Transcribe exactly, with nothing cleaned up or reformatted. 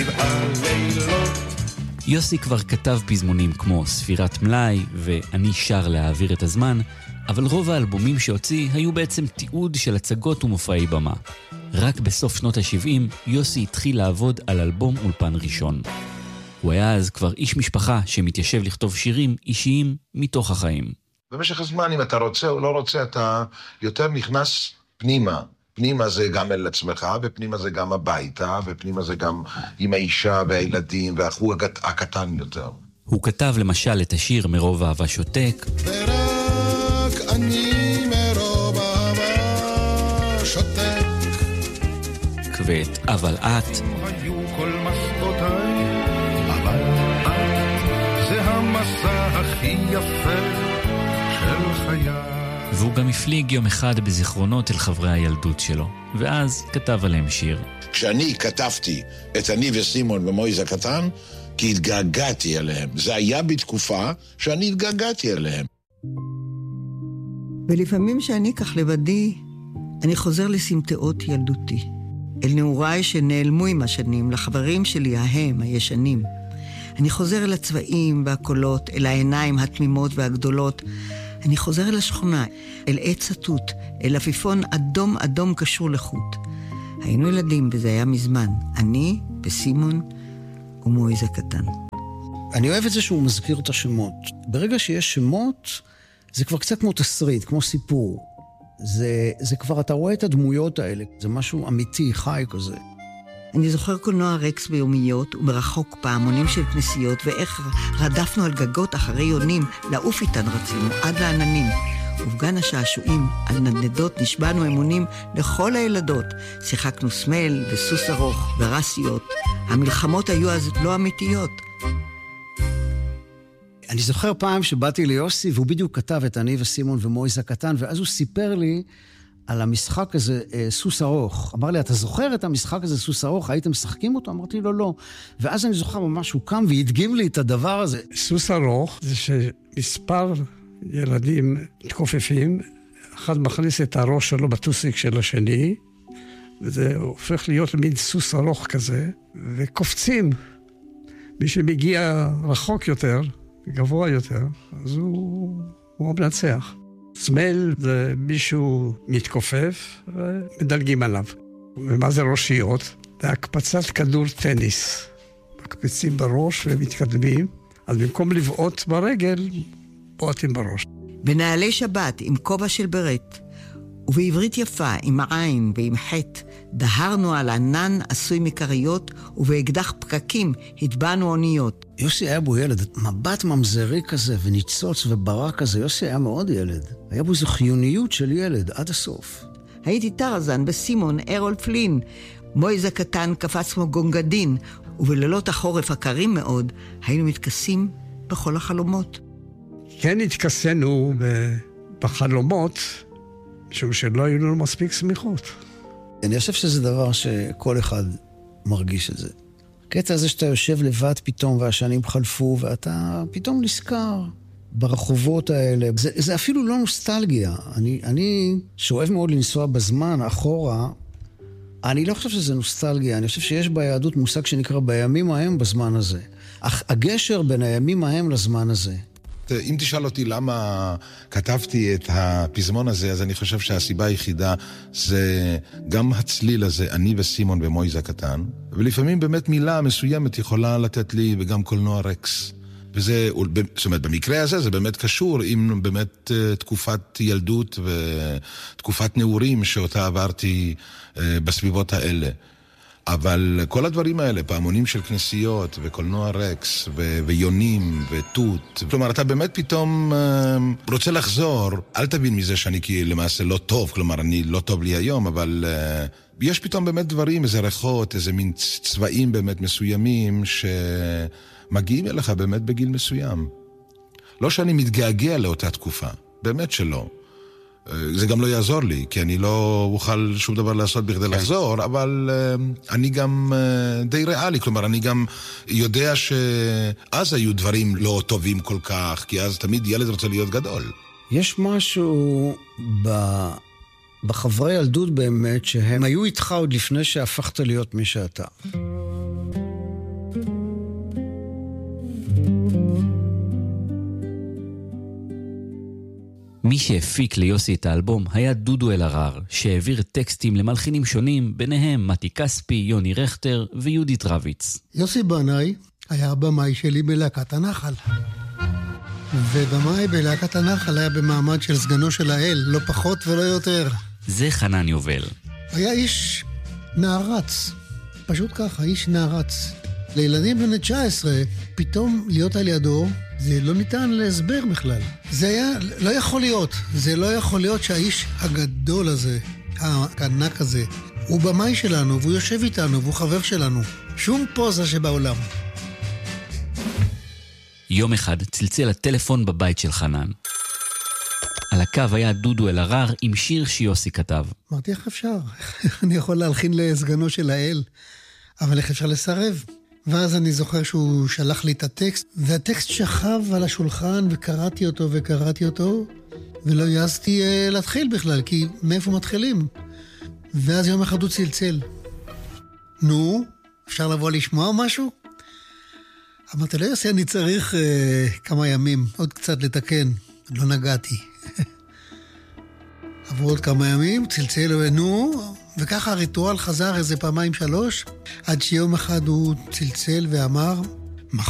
יוסי כבר כתב פזמונים כמו ספירת מלאי ואני שר להעביר את הזמן, אבל רוב האלבומים שהוציא היו בעצם תיעוד של הצגות ומופעי במה. רק בסוף שנות ה-שבעים יוסי התחיל לעבוד על אלבום אולפן ראשון. הוא היה אז כבר איש משפחה שמתיישב לכתוב שירים אישיים מתוך החיים. במשך הזמן, אם אתה רוצה או לא רוצה, אתה יותר נכנס פנימה. פנימה זה גם אל עצמך, ופנימה זה גם הביתה, ופנימה זה גם עם האישה והילדים, והחוג הקטן יותר. הוא כתב למשל את השיר מרוב אהבה שותק. ורק אני מרוב אהבה שותק. ואת אבל את. היו כל מסעותיי, אבל את זה המסע הכי יפה של חיי. והוא גם הפליג יום אחד בזיכרונות אל חברי הילדות שלו, ואז כתב עליהם שיר. כשאני כתבתי את אני וסימון ומויז הקטן, כי התגעגעתי אליהם. זה היה בתקופה שאני התגעגעתי אליהם. ולפעמים שאני כך לבדי, אני חוזר לסמטאות ילדותי. אל נעוריי שנעלמו עם השנים, לחברים שלי ההם, הישנים. אני חוזר אל הצבעים והקולות, אל העיניים התמימות והגדולות. אני חוזר אל השכונה, אל עץ התות, אל אפיפון אדום אדום קשור לחוט. היינו ילדים וזה היה מזמן. אני וסימון ומויז הקטן. אני אוהב את זה שהוא מזכיר את השמות. ברגע שיש שמות, זה כבר קצת כמו תסריט, כמו סיפור. זה, זה כבר, אתה רואה את הדמויות האלה. זה משהו אמיתי, חי כזה. אני זוכר קולנוע רקס ביומיות ומרחוק פעמונים של כנסיות, ואיך רדפנו על גגות אחרי יונים, לעוף איתן רצינו עד לעננים. ובגן השעשועים, על נדנדות נשבענו אמונים לכל הילדות. שיחקנו סמל וסוס ארוך ורסיות. המלחמות היו אז לא אמיתיות. אני זוכר פעם שבאתי ליוסי, והוא בדיוק כתב את אני וסימון ומויז הקטן, ואז הוא סיפר לי על המשחק הזה, סוס ארוך. אמר לי, אתה זוכר את המשחק הזה, סוס ארוך? הייתם משחקים אותו? אמרתי לו, לא. ואז אני זוכר ממש, הוא קם והדגים לי את הדבר הזה. סוס ארוך זה שמספר ילדים מתכופפים, אחד מכניס את הראש שלו בטוסיק של השני, וזה הופך להיות מין סוס ארוך כזה, וקופצים. מי שמגיע רחוק יותר, גבוה יותר, אז הוא, הוא מנצח. סמל זה מישהו מתכופף ומדלגים עליו. ומה זה ראשיות? זה הקפצת כדור טניס. מקפצים בראש ומתקדמים, אז במקום לבעוט ברגל, בועטים בראש. בנעלי שבת עם כובע של ברט, ובעברית יפה עם העין ועם חטא, דהרנו על ענן עשוי מקריות, ובאקדח פקקים הטבענו אוניות. יוסי היה בו ילד, מבט ממזרי כזה וניצוץ וברק כזה, יוסי היה מאוד ילד. היה בו איזו חיוניות של ילד עד הסוף. הייתי טרזן וסימון ארול פלין, מויז הקטן קפץ כמו גונגדין, ובלילות החורף הקרים מאוד, היינו מתכסים בכל החלומות. כן התכסנו בחלומות, משום שלא היו לנו מספיק סמיכות. אני חושב שזה דבר שכל אחד מרגיש את זה. הקטע הזה שאתה יושב לבד פתאום והשנים חלפו, ואתה פתאום נזכר ברחובות האלה. זה, זה אפילו לא נוסטלגיה. אני, אני שאוהב מאוד לנסוע בזמן, אחורה, אני לא חושב שזה נוסטלגיה. אני חושב שיש ביהדות מושג שנקרא בימים ההם בזמן הזה. אך הגשר בין הימים ההם לזמן הזה. אם תשאל אותי למה כתבתי את הפזמון הזה, אז אני חושב שהסיבה היחידה זה גם הצליל הזה, אני וסימון ומויז הקטן, ולפעמים באמת מילה מסוימת יכולה לתת לי וגם קולנוע רקס. וזה, זאת אומרת, במקרה הזה זה באמת קשור עם באמת תקופת ילדות ותקופת נעורים שאותה עברתי בסביבות האלה. אבל כל הדברים האלה, פעמונים של כנסיות וקולנוע רקס ו- ויונים וטוט, כלומר, אתה באמת פתאום uh, רוצה לחזור, אל תבין מזה שאני כי למעשה לא טוב, כלומר, אני לא טוב לי היום, אבל uh, יש פתאום באמת דברים, איזה ריחות, איזה מין צבעים באמת מסוימים שמגיעים אליך באמת בגיל מסוים. לא שאני מתגעגע לאותה תקופה, באמת שלא. זה גם לא יעזור לי, כי אני לא אוכל שום דבר לעשות בכדי לחזור, אבל uh, אני גם uh, די ריאלי, כלומר, אני גם יודע שאז היו דברים לא טובים כל כך, כי אז תמיד ילד רוצה להיות גדול. יש משהו ב... בחברי ילדות באמת, שהם היו איתך עוד לפני שהפכת להיות מי שאתה. מי שהפיק ליוסי את האלבום היה דודו אלהרר, שהעביר טקסטים למלחינים שונים, ביניהם מתי כספי, יוני רכטר ויהודית רביץ. יוסי בנאי היה הבמאי שלי בלהקת הנחל. ובמאי בלהקת הנחל היה במעמד של סגנו של האל, לא פחות ולא יותר. זה חנן יובל. היה איש נערץ, פשוט ככה, איש נערץ. לילדים בני תשע עשרה, פתאום להיות על ידו, זה לא ניתן להסבר בכלל. זה היה, לא יכול להיות, זה לא יכול להיות שהאיש הגדול הזה, הענק הזה, הוא במאי שלנו, והוא יושב איתנו, והוא חבר שלנו. שום פוזה שבעולם. יום אחד צלצל הטלפון בבית של חנן. על הקו היה דודו אלהרר עם שיר שיוסי כתב. אמרתי, איך אפשר? אני יכול להלחין לסגנו של האל, אבל איך אפשר לסרב? ואז אני זוכר שהוא שלח לי את הטקסט, והטקסט שכב על השולחן, וקראתי אותו וקראתי אותו, ולא יעזתי אה, להתחיל בכלל, כי מאיפה מתחילים? ואז יום אחד הוא צלצל. נו, אפשר לבוא לשמוע משהו? אמרתי לו, יוסי, אני צריך אה, כמה ימים, עוד קצת לתקן. לא נגעתי. עברו עוד כמה ימים, צלצל, נו, וככה הריטואל חזר איזה פעמיים שלוש, עד שיום אחד הוא צלצל ואמר,